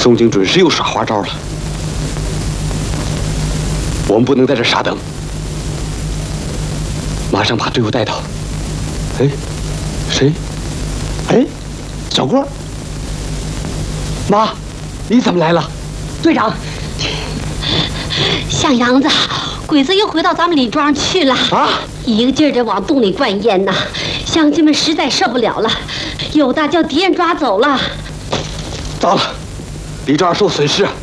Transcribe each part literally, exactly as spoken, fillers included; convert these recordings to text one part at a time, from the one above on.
宋景准是又耍花招了，我们不能在这傻等，马上把队伍带到。哎，谁？哎，小郭。妈，你怎么来了？ 队长，像样子，鬼子又回到咱们李庄去了啊！一个劲儿的往洞里灌烟呐，乡亲们实在受不了了，有的叫敌人抓走了。 糟了，李庄受损失啊！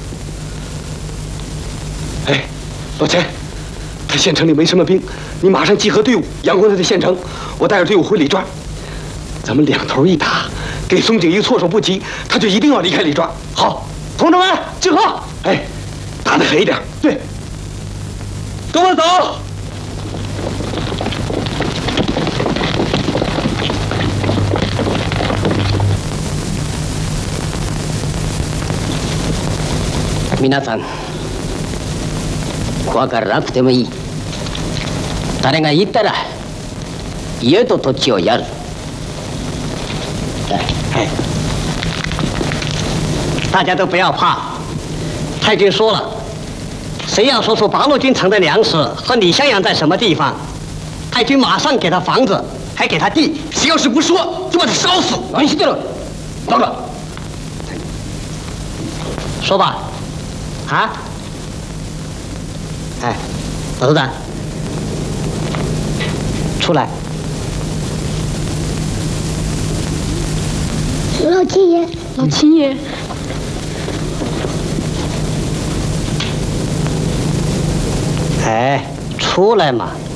哎，老钱，他县城里没什么兵，你马上集合队伍，杨光他的县城，我带着队伍回李庄，咱们两头一打，给松景一措手不及，他就一定要离开李庄。好，同志们集合！哎，打得狠一点。对，跟我走。 皆さん、怖がらなくてもいい。誰が言ったら家と土地をやる。哎，大家都不要怕，太君说了，谁要说出八路军城的粮食和李襄阳在什么地方，太君马上给他房子，还给他地。谁要是不说，就把他烧死。安心了，等等，说吧。啊！哎，老头子，出来！ 老亲爷， 老亲爷， 哎，出来嘛！